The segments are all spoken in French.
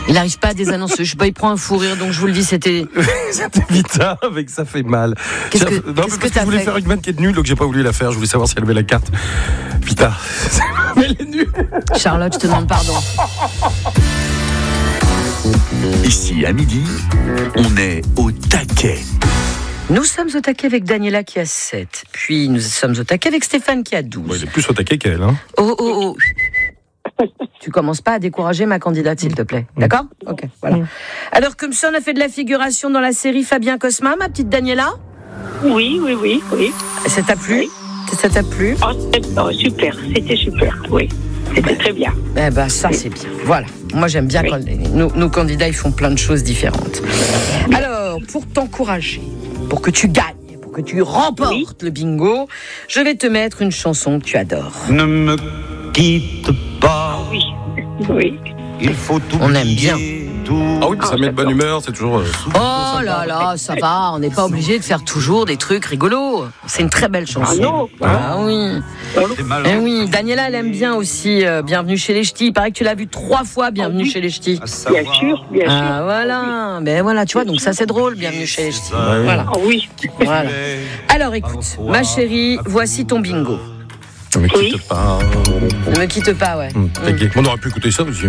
Il n'arrive pas à des annonces. Je sais pas, il prend un fou rire, donc je vous le dis, c'était Vita, avec ça fait mal. Qu'est-ce que je voulais faire une vanne qui est nulle, donc j'ai pas voulu la faire. Je voulais savoir si elle avait la carte. Vita, mais elle est nulle. Charlotte, je te demande pardon. Ici, à midi, on est au taquet. Nous sommes au taquet avec Daniela qui a 7. Puis nous sommes au taquet avec Stéphane qui a 12. Ouais, il est plus au taquet qu'elle. Hein. Oh. Tu commences pas à décourager ma candidate, s'il te plaît. D'accord ? Ok, voilà. Alors, comme ça, on a fait de la figuration dans la série Fabien Cosma, ma petite Daniela ? Oui. Ça t'a plu ? Oui. Ça t'a plu ? Super, c'était super, oui. C'était très bien. Eh ben, ça, c'est bien. Voilà. Moi, j'aime bien quand nos candidats, ils font plein de choses différentes. Alors, pour t'encourager, pour que tu gagnes, pour que tu remportes le bingo, je vais te mettre une chanson que tu adores. Ne me quitte pas. Oui. Il faut tout. On aime bien. Ah oui, ça met de bonne humeur, c'est toujours. Oh là là, ça va, on n'est pas obligé de faire toujours des trucs rigolos. C'est une très belle chanson. Ah non. Ah oui. Eh oui, Daniela, elle aime bien aussi Bienvenue chez les Ch'tis. Il paraît que tu l'as vu 3 fois, Bienvenue chez les Ch'tis. Bien sûr. Ah voilà, ben voilà, tu vois, donc ça c'est drôle, Bienvenue chez les Ch'tis. Voilà. Ah oui. Voilà. Alors écoute, ma chérie, voici ton bingo. Ne me quitte pas. Ne me quitte pas, ouais. T'inquiète. On aurait pu écouter ça aussi.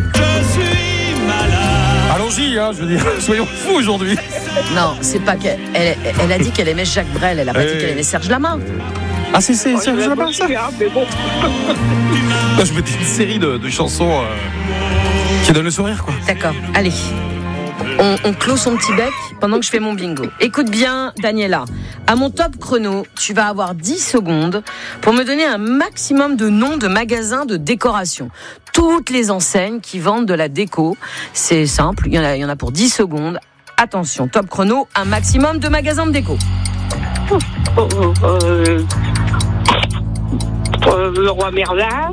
Allons-y, je veux dire, soyons fous aujourd'hui. Non, c'est pas qu'elle elle a dit qu'elle aimait Jacques Brel, elle a pas dit qu'elle aimait Serge Lama. Ah, c'est Serge Lama, ça. Mais bon. Je mettais une série de chansons qui donnent le sourire, quoi. D'accord, allez. On clôt son petit bec pendant que je fais mon bingo. Écoute bien, Daniela. À mon top chrono, tu vas avoir 10 secondes pour me donner un maximum de noms de magasins de décoration. Toutes les enseignes qui vendent de la déco. C'est simple, il y en a pour 10 secondes. Attention, top chrono, un maximum de magasins de déco. Le Roi Merlin.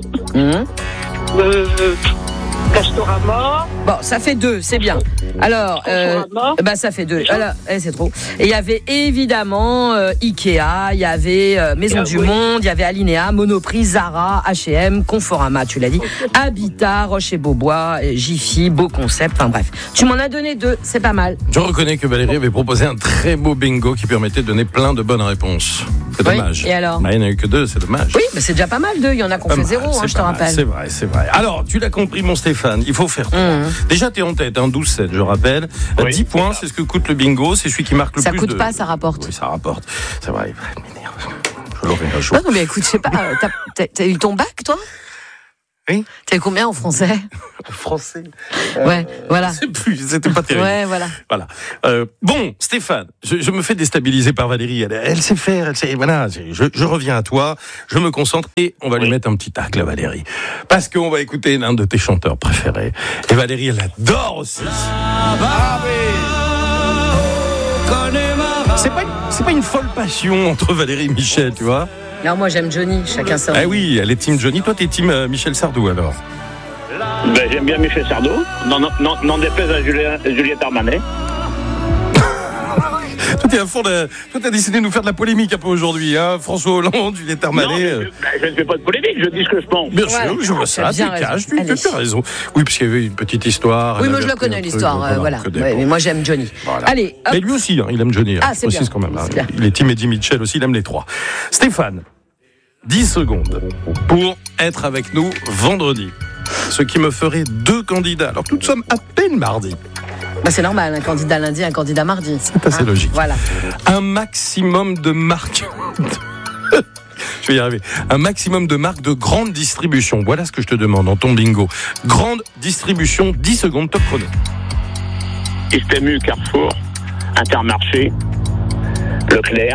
Castorama. Bon, ça fait 2, c'est bien. Alors, ça fait 2. Alors, c'est trop. Et il y avait évidemment Ikea, il y avait Maison du Monde, il y avait Alinea, Monoprix, Zara, H&M, Conforama, tu l'as dit, Habitat, Roche et Beaubois, Jiffy, Beau Concept, enfin bref. Tu m'en as donné 2, c'est pas mal. Je reconnais que Valérie avait proposé un très beau bingo qui permettait de donner plein de bonnes réponses. C'est dommage. Et alors ? Il n'y en a eu que 2, c'est dommage. Oui, mais c'est déjà pas mal 2, il y en a qu'on fait 0, je te rappelle. C'est vrai. Alors, tu l'as compris, mon Stéphane, il faut faire 3. Déjà, t'es en tête, 12-7, je rappelle. 10 points, c'est ce que coûte le bingo, c'est celui qui marque le plus de... Ça coûte pas, ça rapporte. Oui, ça rapporte. C'est vrai, il m'énerve. Je l'aurai un jour. Non, mais écoute, je sais pas, t'as eu ton bac, toi ? Oui. T'as eu combien en français ? Français. Ouais, voilà. C'était pas terrible. Ouais, voilà. Bon, Stéphane, je me fais déstabiliser par Valérie. Elle sait faire. Voilà, je reviens à toi. Je me concentre et on va lui mettre un petit tacle à Valérie, parce qu'on va écouter l'un de tes chanteurs préférés. Et Valérie, elle adore aussi. C'est pas une folle passion entre Valérie et Michel, tu vois. Non, moi j'aime Johnny, chacun ça. Ah oui, elle est team Johnny. Toi, t'es team Michel Sardou alors. J'aime bien Michel Sardou. Non déplaise à Juliette Armanet. Toi, t'as décidé de nous faire de la polémique un peu aujourd'hui, hein. François Hollande, Juliette Armanet. Je ne fais pas de polémique, je dis ce que je pense. Bien sûr, je vois ça, tu caches, tu as raison. Oui, parce qu'il y avait une petite histoire. Oui, moi je la connais l'histoire, voilà. Ouais, mais moi j'aime Johnny. Voilà. Allez, hop. Mais lui aussi, il aime Johnny. Ah, c'est bien. Quand même, c'est bien. Il est team Eddie Mitchell aussi, il aime les 3. Stéphane, 10 secondes pour être avec nous vendredi. Ce qui me ferait 2 candidats. Alors que nous sommes à peine mardi. C'est normal, un candidat lundi, un candidat mardi. C'est assez logique. Voilà. Un maximum de marques. Je vais y arriver. Un maximum de marques de grande distribution. Voilà ce que je te demande dans ton bingo. Grande distribution, 10 secondes, top chrono. Istemu, Carrefour, Intermarché, Leclerc.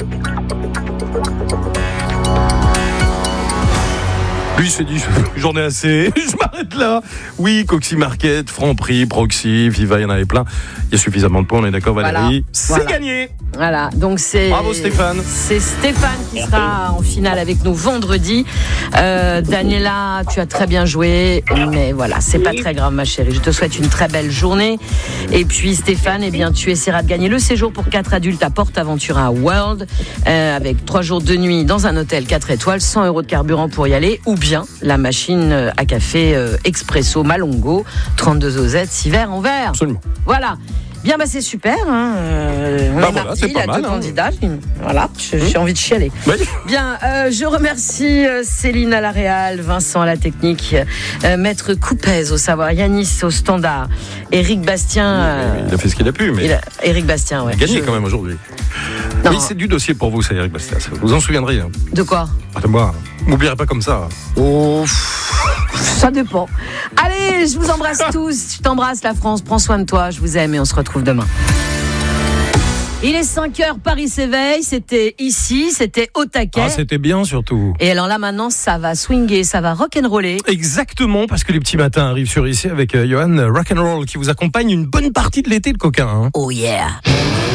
Lui, il s'est dit, j'en ai assez, je m'arrête là. Oui, Coxy Market, Franprix, Proxy, Viva, il y en avait plein. Il y a suffisamment de points, on est d'accord, Valérie. Voilà. C'est gagné. Voilà, donc c'est... Bravo Stéphane. C'est Stéphane qui sera en finale avec nous vendredi. Daniela, tu as très bien joué, mais voilà, c'est pas très grave ma chérie. Je te souhaite une très belle journée. Et puis Stéphane, eh bien, tu essaieras de gagner le séjour pour 4 adultes à PortAventura World, avec 3 jours de nuit dans un hôtel 4 étoiles, 100 € de carburant pour y aller, ou bien bien la machine à café Expresso Malongo, 32 osettes, 6 verres en verre. Absolument. Voilà. Bien, c'est super. Hein. On est mardi, il y a 2 candidats. Voilà, j'ai envie de chialer. Oui. Bien, je remercie Céline à la réal, Vincent à la technique, Maître Coupez au savoir, Yanis au standard, Éric Bastien. Il a fait ce qu'il a pu, mais Éric Bastien, ouais. Il a gagné quand même aujourd'hui. Non. Oui, c'est du dossier pour vous, ça, Éric Bastien. Vous vous en souviendrez. Hein. De quoi? De moi. M'oublierez pas comme ça. Oh, ça dépend. Allez, je vous embrasse tous. Je t'embrasse, la France. Prends soin de toi. Je vous aime et on se retrouve demain. Il est 5h, Paris s'éveille. C'était ici, c'était au taquet. Ah, c'était bien surtout. Et alors là, maintenant, ça va swinger, ça va rock'n'roller. Exactement, parce que les petits matins arrivent sur ici avec Johan Rock'n'Roll qui vous accompagne une bonne partie de l'été, le coquin. Hein. Oh yeah.